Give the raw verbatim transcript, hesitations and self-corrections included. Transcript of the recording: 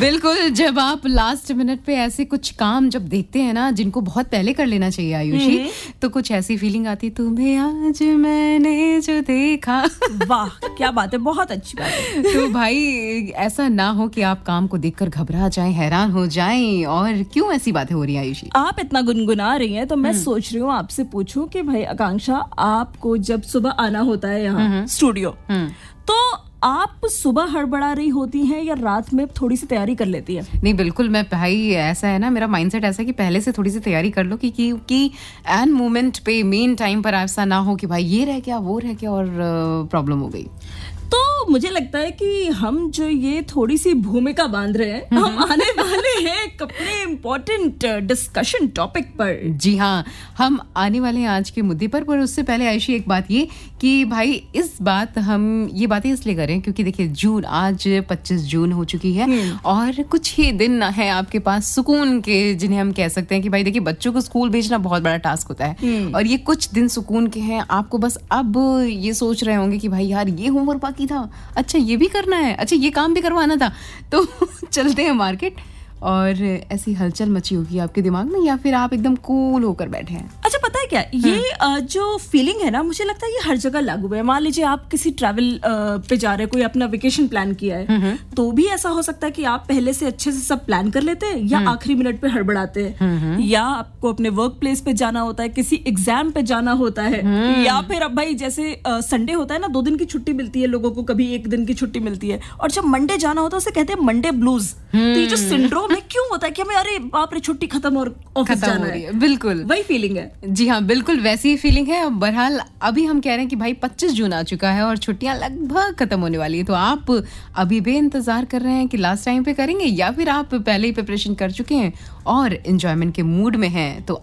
बिल्कुल, जब आप लास्ट मिनट पे ऐसे कुछ काम जब देखते हैं ना जिनको बहुत पहले कर लेना चाहिए आयुषी, तो कुछ ऐसी फीलिंग आती, तुम्हें आज मैंने जो देखा। वाह क्या बात है, बहुत अच्छी बात है। तो भाई ऐसा ना हो कि आप काम को देखकर घबरा जाएं, हैरान हो जाएं। और क्यों ऐसी बातें हो रही हैं आयुषी? आप इतना गुनगुना रही हैं तो मैं सोच रही हूँ आपसे पूछूं कि भाई आकांक्षा, आपको जब सुबह आना होता है यहाँ स्टूडियो, तो आप सुबह हड़बड़ा रही होती हैं या रात में थोड़ी सी तैयारी कर लेती है? नहीं बिल्कुल, मैं भाई ऐसा है ना, मेरा माइंडसेट ऐसा है कि पहले से थोड़ी सी तैयारी कर लो, क्योंकि कि एन मोमेंट पे मेन टाइम पर ऐसा ना हो कि भाई ये रह गया वो रह गया और प्रॉब्लम हो गई। तो मुझे लगता है कि हम जो ये थोड़ी सी भूमिका बांध रहे हैं, हम आने वाले हैं अपने इम्पोर्टेंट डिस्कशन टॉपिक पर। जी हाँ, हम आने वाले हैं आज के मुद्दे पर। पर उससे पहले आयुषी एक बात ये कि भाई इस बात हम ये बातें इसलिए करें क्योंकि देखिए जून, आज पच्चीस जून हो चुकी है और कुछ ही दिन है आपके पास सुकून के, जिन्हें हम कह सकते हैं कि भाई देखिए बच्चों को स्कूल भेजना बहुत बड़ा टास्क होता है और ये कुछ दिन सुकून के हैं। आपको बस अब ये सोच रहे होंगे कि भाई यार ये होमवर्क बाकी था, अच्छा ये भी करना है, अच्छा ये काम भी करवाना था, तो चलते हैं मार्केट। और ऐसी हलचल मची होगी आपके दिमाग में या फिर आप एकदम कूल होकर बैठे हैं? अच्छा पता है क्या, ये uh, जो फीलिंग है ना, मुझे लगता है ये हर जगह लागू है। मान लीजिए आप किसी ट्रैवल uh, पे जा रहे हैं, कोई अपना वेकेशन प्लान किया है, तो भी ऐसा हो सकता है कि आप पहले से अच्छे से सब प्लान कर लेते हैं या आखिरी मिनट पे हड़बड़ाते हैं, या आपको अपने वर्क प्लेस पे जाना होता है, किसी एग्जाम पे जाना होता है, या फिर अब भाई जैसे संडे uh, होता है ना, दो दिन की छुट्टी मिलती है लोगों को, कभी एक दिन की छुट्टी मिलती है, और जब मंडे जाना होता है उसे कहते हैं मंडे ब्लूज। तो ये जो सिंड्रोम है क्यों होता है कि हमें अरे बाप रे छुट्टी खत्म और ऑफिस जाना है, है। बिल्कुल वही फीलिंग है। जी हाँ, बिल्कुल वैसी ही फीलिंग है। बहरहाल अभी हम कह रहे हैं कि भाई पच्चीस जून आ चुका है और छुट्टियां लगभग खत्म होने वाली है, तो आप अभी भी इंतजार कर रहे हैं कि लास्ट टाइम पे करेंगे या फिर आप पहले ही प्रिपरेशन कर चुके हैं और एंजॉयमेंट के मूड में हैं, तो